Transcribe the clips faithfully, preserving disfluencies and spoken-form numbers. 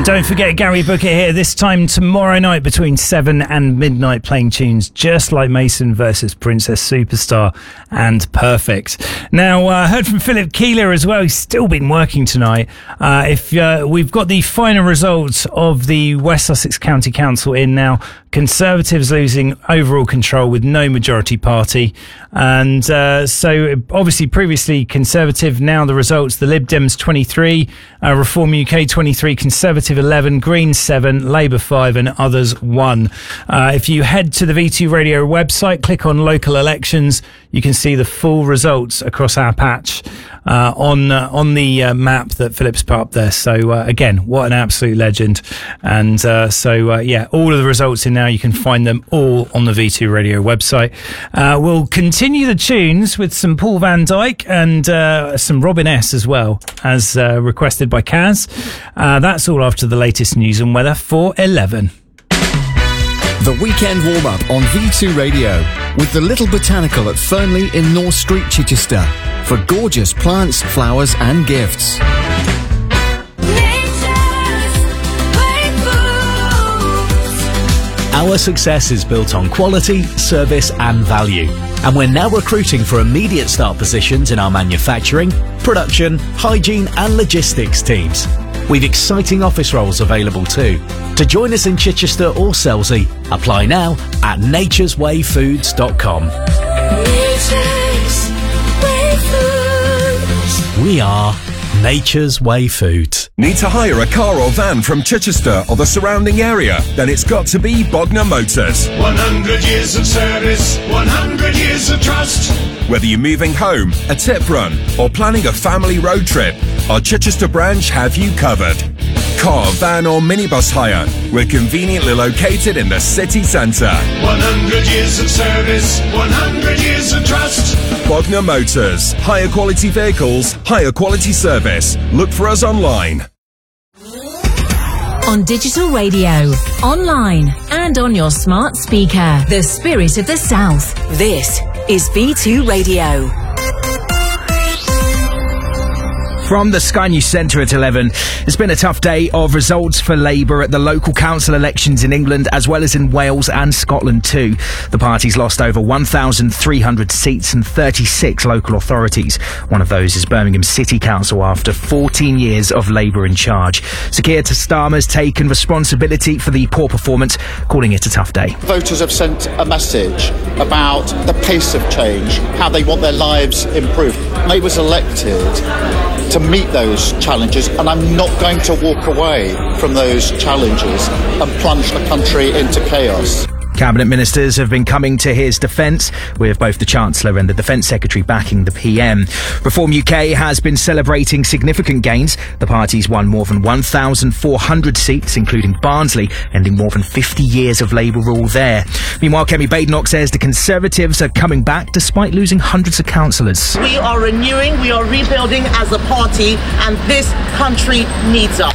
And don't forget Gary Booker here this time tomorrow night between seven and midnight, playing tunes just like Mason versus Princess Superstar and Perfect. Now, I uh, heard from Philip Keeler as well. He's still been working tonight. Uh, if uh, we've got the final results of the West Sussex County Council in now. Conservatives losing overall control with no majority party. And uh, so obviously previously Conservative, now the results, the Lib Dems twenty-three, uh, Reform U K twenty-three, Conservative eleven, Greens seven, Labour five and others one. Uh, if you head to the V two Radio website, click on local elections, you can see the full results across our patch uh, on uh, on the uh, map that Philip's put up there. So uh, again, what an absolute legend. And uh, so uh, yeah, all of the results in now, you can find them all on the V two Radio website. Uh, we'll continue the tunes with some Paul van Dyk and uh, some Robin S as well, as uh, requested by Kaz. Uh, that's all after the latest news and weather for eleven. The weekend warm-up on V two Radio with the Little Botanical at Fernley in North Street, Chichester, for gorgeous plants, flowers and gifts. Our success is built on quality, service and value. And we're now recruiting for immediate start positions in our manufacturing, production, hygiene and logistics teams. We've exciting office roles available too. To join us in Chichester or Selsey, apply now at natures way foods dot com. We are Nature's Way Foods. Need to hire a car or van from Chichester or the surrounding area? Then it's got to be Bognor Motors. one hundred years of service, one hundred years of trust. Whether you're moving home, a tip run, or planning a family road trip, our Chichester branch have you covered. Car, van or minibus hire, we're conveniently located in the city centre. one hundred years of service, one hundred years of trust. Bognor Motors. Higher quality vehicles, higher quality service. Look for us online. On digital radio, online and on your smart speaker. The spirit of the South. This is V two Radio. From the Sky News Centre at eleven, it's been a tough day of results for Labour at the local council elections in England as well as in Wales and Scotland too. The party's lost over one thousand three hundred seats and thirty-six local authorities. One of those is Birmingham City Council after fourteen years of Labour in charge. Sir Keir Starmer's taken responsibility for the poor performance, calling it a tough day. Voters have sent a message about the pace of change, how they want their lives improved. Labour's elected to meet those challenges, and I'm not going to walk away from those challenges and plunge the country into chaos. Cabinet ministers have been coming to his defence, with both the Chancellor and the Defence Secretary backing the P M. Reform U K has been celebrating significant gains. The party's won more than one thousand four hundred seats, including Barnsley, ending more than fifty years of Labour rule there. Meanwhile, Kemi Badenoch says the Conservatives are coming back despite losing hundreds of councillors. We are renewing, we are rebuilding as a party, and this country needs us.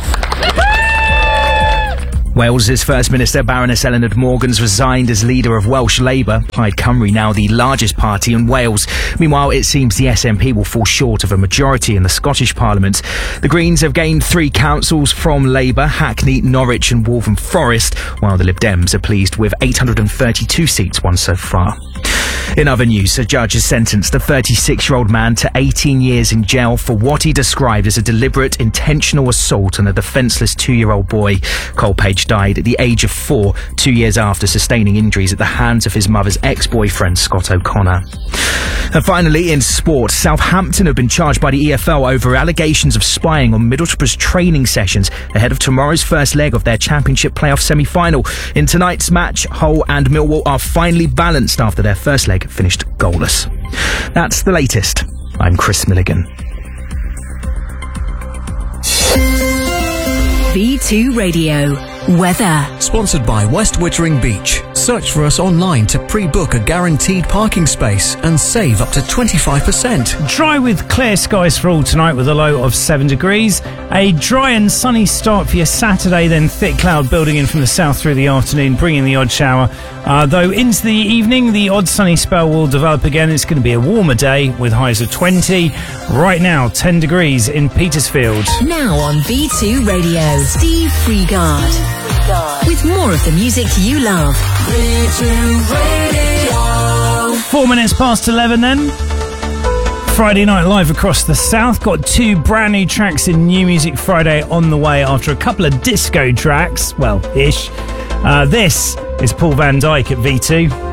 Wales's First Minister Baroness Eleanor Morgan's resigned as leader of Welsh Labour, Plaid Cymru now the largest party in Wales. Meanwhile, it seems the S N P will fall short of a majority in the Scottish Parliament. The Greens have gained three councils from Labour, Hackney, Norwich and Waltham Forest, while the Lib Dems are pleased with eight hundred thirty-two seats won so far. In other news, a judge has sentenced a thirty-six-year-old man to eighteen years in jail for what he described as a deliberate, intentional assault on a defenceless two-year-old boy. Cole Page died at the age of four, two years after sustaining injuries at the hands of his mother's ex-boyfriend, Scott O'Connor. And finally, in sport, Southampton have been charged by the E F L over allegations of spying on Middlesbrough's training sessions ahead of tomorrow's first leg of their Championship playoff semi-final. In tonight's match, Hull and Millwall are finally balanced after their first leg finished goalless. That's the latest. I'm Chris Milligan. V two Radio. Weather. Sponsored by West Wittering Beach. search for us online to pre-book a guaranteed parking space and save up to twenty-five percent. Dry with clear skies for all tonight with a low of seven degrees. A dry and sunny start for your Saturday, then thick cloud building in from the south through the afternoon, bringing the odd shower. Uh, though into the evening, the odd sunny spell will develop again. It's going to be a warmer day with highs of twenty. Right now, ten degrees in Petersfield. Now on V two Radio, Steve Freegard. With more of the music you love. V two Radio. Four minutes past eleven then. Friday Night Live across the south. Got two brand new tracks in New Music Friday on the way after a couple of disco tracks. Well, ish. Uh, this is Paul van Dyk at V two.